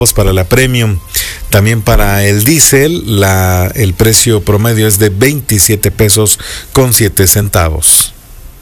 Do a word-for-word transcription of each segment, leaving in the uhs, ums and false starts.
para la Premium. También para el diésel, la, el precio promedio es de veintisiete pesos con siete centavos.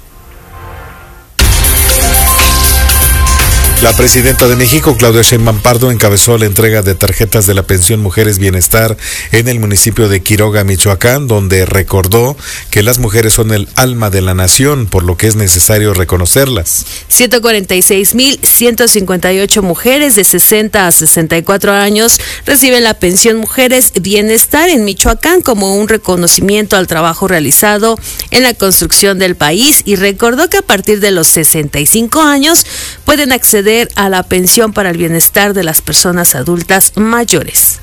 La presidenta de México, Claudia Sheinbaum Pardo, encabezó la entrega de tarjetas de la pensión Mujeres Bienestar en el municipio de Quiroga, Michoacán, donde recordó que las mujeres son el alma de la nación, por lo que es necesario reconocerlas. ciento cuarenta y seis mil ciento cincuenta y ocho mujeres de sesenta a sesenta y cuatro años reciben la pensión Mujeres Bienestar en Michoacán como un reconocimiento al trabajo realizado en la construcción del país, y recordó que a partir de los sesenta y cinco años pueden acceder a la pensión para el bienestar de las personas adultas mayores.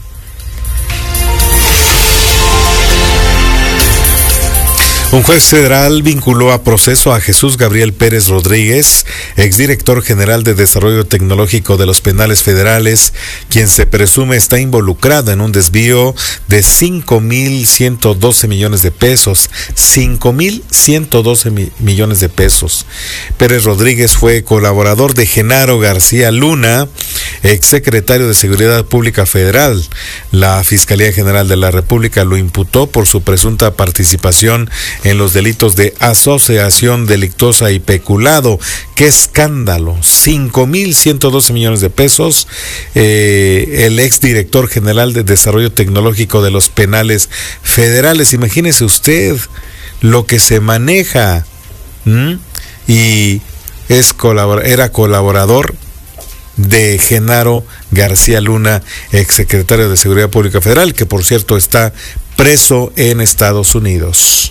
Un juez federal vinculó a proceso a Jesús Gabriel Pérez Rodríguez, exdirector general de Desarrollo Tecnológico de los Penales Federales, quien se presume está involucrado en un desvío de cinco mil ciento doce millones de pesos. cinco mil ciento doce mi- millones de pesos. Pérez Rodríguez fue colaborador de Genaro García Luna, exsecretario de Seguridad Pública Federal. La Fiscalía General de la República lo imputó por su presunta participación en los delitos de asociación delictuosa y peculado. ¡Qué escándalo! cinco mil ciento doce millones de pesos. Eh, el exdirector general de Desarrollo Tecnológico de los Penales Federales. Imagínese usted lo que se maneja. ¿Mm? Y es colabor- era colaborador de Genaro García Luna, exsecretario de Seguridad Pública Federal, que por cierto está preso en Estados Unidos.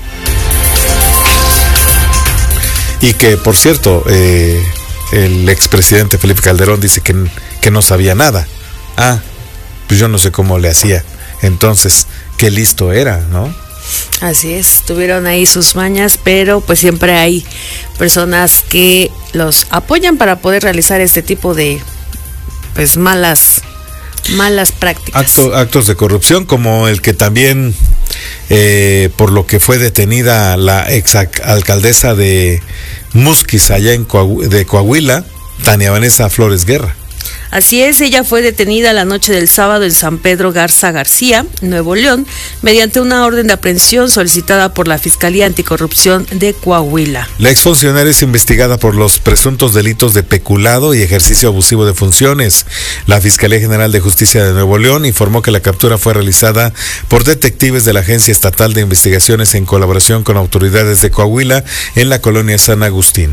Y que, por cierto, eh, el expresidente Felipe Calderón dice que, que no sabía nada. Ah, pues yo no sé cómo le hacía. Entonces, qué listo era, ¿no? Así es, tuvieron ahí sus mañas, pero pues siempre hay personas que los apoyan para poder realizar este tipo de pues malas malas prácticas. Acto, actos de corrupción, como el que también eh, por lo que fue detenida la ex alcaldesa de Musquis allá en Coahu- de Coahuila, Tania Vanessa Flores Guerra. Así es, ella fue detenida la noche del sábado en San Pedro Garza García, Nuevo León, mediante una orden de aprehensión solicitada por la Fiscalía Anticorrupción de Coahuila. La exfuncionaria es investigada por los presuntos delitos de peculado y ejercicio abusivo de funciones. La Fiscalía General de Justicia de Nuevo León informó que la captura fue realizada por detectives de la Agencia Estatal de Investigaciones en colaboración con autoridades de Coahuila en la colonia San Agustín.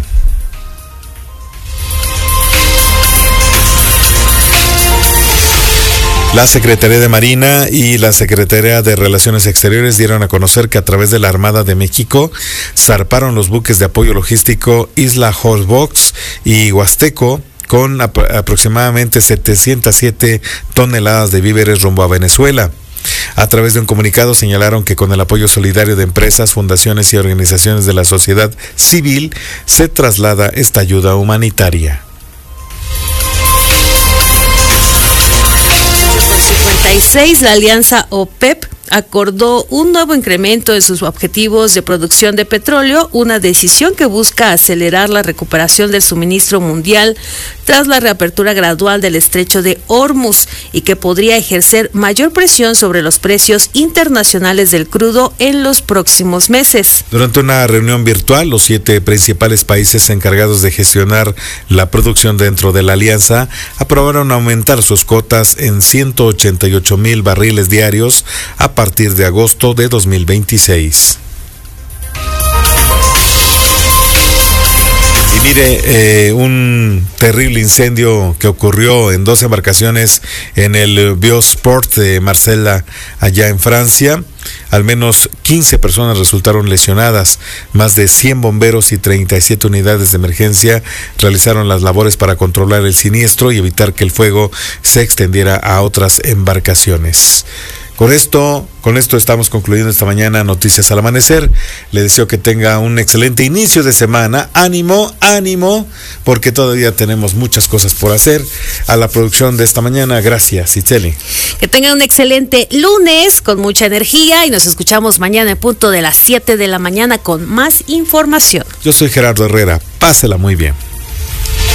La Secretaría de Marina y la Secretaría de Relaciones Exteriores dieron a conocer que a través de la Armada de México zarparon los buques de apoyo logístico Isla Horbox y Huasteco con ap- aproximadamente setecientas siete toneladas de víveres rumbo a Venezuela. A través de un comunicado señalaron que con el apoyo solidario de empresas, fundaciones y organizaciones de la sociedad civil se traslada esta ayuda humanitaria. cincuenta y seis, la alianza OPEP acordó un nuevo incremento en sus objetivos de producción de petróleo, una decisión que busca acelerar la recuperación del suministro mundial tras la reapertura gradual del estrecho de Hormuz y que podría ejercer mayor presión sobre los precios internacionales del crudo en los próximos meses. Durante una reunión virtual, los siete principales países encargados de gestionar la producción dentro de la alianza aprobaron aumentar sus cotas en ciento ochenta y ocho mil barriles diarios a partir de agosto de dos mil veintiséis. Y mire, eh, un terrible incendio que ocurrió en dos embarcaciones en el Biosport de Marsella, allá en Francia. Al menos quince personas resultaron lesionadas. Más de cien bomberos y treinta y siete unidades de emergencia realizaron las labores para controlar el siniestro y evitar que el fuego se extendiera a otras embarcaciones. Con esto, con esto estamos concluyendo esta mañana Noticias al Amanecer. Le deseo que tenga un excelente inicio de semana. Ánimo, ánimo, porque todavía tenemos muchas cosas por hacer. A la producción de esta mañana, gracias, Itzel. Que tengan un excelente lunes con mucha energía y nos escuchamos mañana en punto de las siete de la mañana con más información. Yo soy Gerardo Herrera. Pásela muy bien.